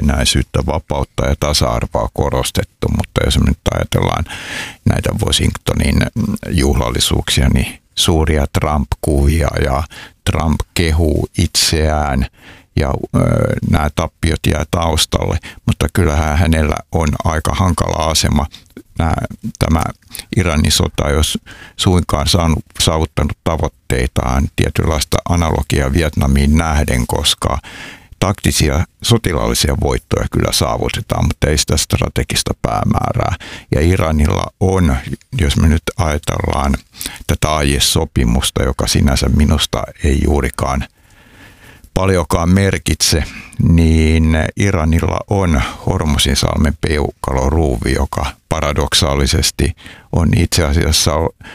yhtenäisyyttä, vapautta ja tasa-arvoa korostettu, mutta jos me nyt ajatellaan näitä Washingtonin juhlallisuuksia, niin suuria Trump-kuvia ja Trump kehuu itseään ja nämä tappiot jää taustalle, mutta kyllähän hänellä on aika hankala asema. Tämä Iranin sota, jos suinkaan saavuttanut tavoitteitaan, tietynlaista analogiaa Vietnamiin nähden, koska taktisia sotilaallisia voittoja kyllä saavutetaan, mutta ei sitä strategista päämäärää. Ja Iranilla on, jos me nyt ajatellaan tätä aiesopimusta, joka sinänsä minusta ei juurikaan paljonkaan merkitse, niin Iranilla on Hormuzinsalmen peukaloruuvi, joka paradoksaalisesti on itse asiassa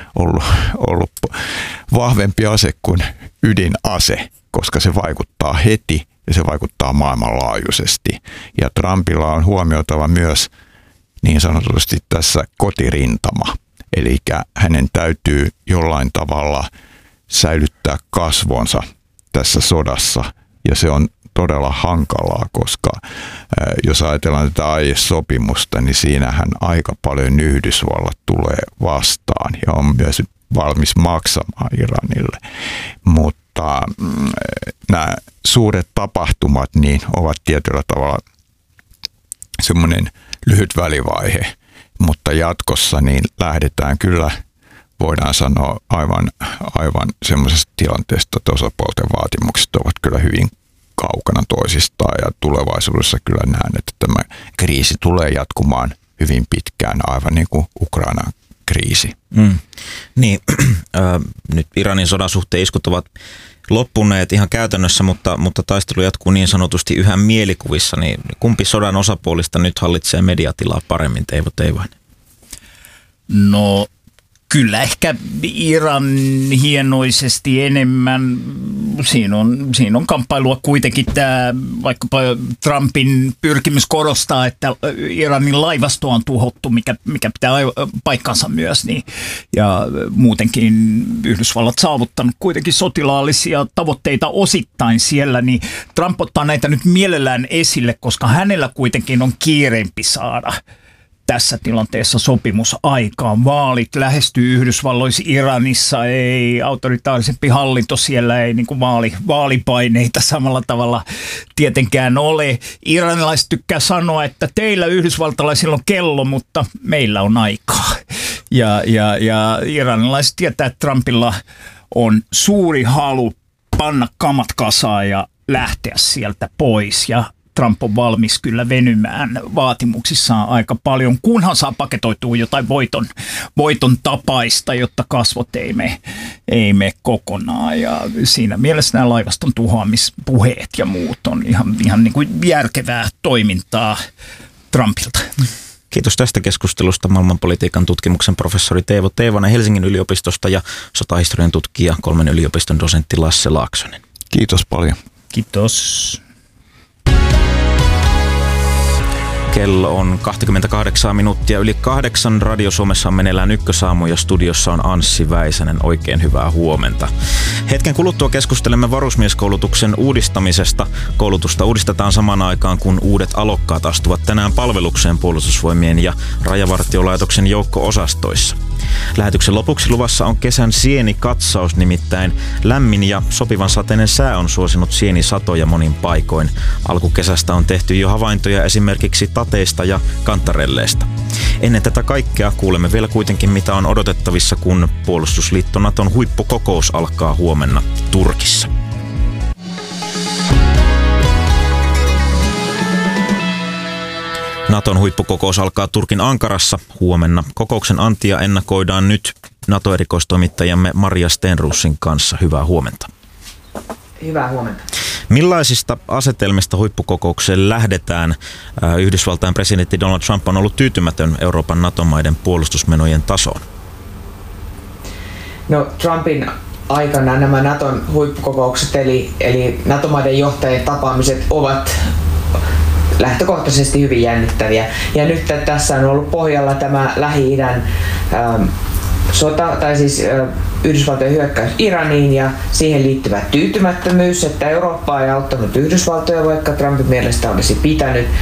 ollut vahvempi ase kuin ydinase, koska se vaikuttaa heti ja se vaikuttaa maailmanlaajuisesti. Ja Trumpilla on huomioitava myös niin sanotusti tässä kotirintama, eli hänen täytyy jollain tavalla säilyttää kasvonsa tässä sodassa, ja se on todella hankalaa, koska jos ajatellaan tätä aiesopimusta, niin siinähän aika paljon Yhdysvallat tulee vastaan ja on myös valmis maksamaan Iranille. Mutta nämä suuret tapahtumat niin ovat tietyllä tavalla semmoinen lyhyt välivaihe, mutta jatkossa niin lähdetään kyllä, voidaan sanoa aivan semmoisesta tilanteesta, että osapuolten vaatimukset ovat kyllä hyvin kaukana toisistaan ja tulevaisuudessa kyllä näen, että tämä kriisi tulee jatkumaan hyvin pitkään, aivan niin kuin Ukrainan kriisi. Niin, nyt Iranin sodan suhteen iskut ovat loppuneet ihan käytännössä, mutta taistelu jatkuu niin sanotusti yhä mielikuvissa, niin kumpi sodan osapuolista nyt hallitsee mediatilaa paremmin, Teivo Teivainen? No kyllä ehkä Iran hienoisesti enemmän. Siinä on kamppailua kuitenkin tämä vaikkapa Trumpin pyrkimys korostaa, että Iranin laivasto on tuhottu, mikä pitää paikkansa myös. Niin, ja muutenkin Yhdysvallat saavuttanut kuitenkin sotilaallisia tavoitteita osittain siellä, niin Trump ottaa näitä nyt mielellään esille, koska hänellä kuitenkin on kiireempi saada tässä tilanteessa sopimus aikaan. Vaalit lähestyy Yhdysvalloissa, Iranissa, ei autoritaarisempi hallinto, siellä ei niin kuin vaalipaineita samalla tavalla tietenkään ole. Iranilaiset tykkää sanoa, että teillä yhdysvaltalaisilla on kello, mutta meillä on aikaa. Ja iranilaiset tietää, että Trumpilla on suuri halu panna kamat kasaan ja lähteä sieltä pois, ja Trump on valmis kyllä venymään vaatimuksissaan aika paljon, kunhan saa paketoitua jotain voiton tapaista, jotta kasvot ei mene kokonaan. Ja siinä mielessä nämä laivaston tuhoamispuheet ja muut on ihan niin kuin järkevää toimintaa Trumpilta. Kiitos tästä keskustelusta maailmanpolitiikan tutkimuksen professori Teivo Teivainen Helsingin yliopistosta ja sotahistorian tutkija Kolmen yliopiston dosentti Lasse Laaksonen. Kiitos paljon. Kiitos. Kello on 28 minuuttia yli 8. Radio Suomessa on meneillään Ykkösaamu ja studiossa on Anssi Väisänen. Oikein hyvää huomenta. Hetken kuluttua keskustelemme varusmieskoulutuksen uudistamisesta. Koulutusta uudistetaan samaan aikaan, kun uudet alokkaat astuvat tänään palvelukseen Puolustusvoimien ja Rajavartiolaitoksen joukko-osastoissa. Lähetyksen lopuksi luvassa on kesän sienikatsaus, nimittäin lämmin ja sopivan sateinen sää on suosinut sienisatoja monin paikoin. Alkukesästä on tehty jo havaintoja esimerkiksi tateista ja kantarelleista. Ennen tätä kaikkea kuulemme vielä kuitenkin, mitä on odotettavissa, kun puolustusliitto Naton huippukokous alkaa huomenna Turkissa. Naton huippukokous alkaa Turkin Ankarassa huomenna. Kokouksen antia ennakoidaan nyt NATO-erikoistoimittajamme Maria Stenrussin kanssa. Hyvää huomenta. Hyvää huomenta. Millaisista asetelmista huippukokoukseen lähdetään? Yhdysvaltain presidentti Donald Trump on ollut tyytymätön Euroopan NATO-maiden puolustusmenojen tasoon. No, Trumpin aikana nämä Naton huippukokoukset eli NATO-maiden johtajien tapaamiset ovat lähtökohtaisesti hyvin jännittäviä. Ja nyt tässä on ollut pohjalla tämä Lähi-idän sota, tai siis Yhdysvaltojen hyökkäys Iraniin ja siihen liittyvä tyytymättömyys, että Eurooppa ei auttanut Yhdysvaltoja, vaikka Trumpin mielestä olisi pitänyt.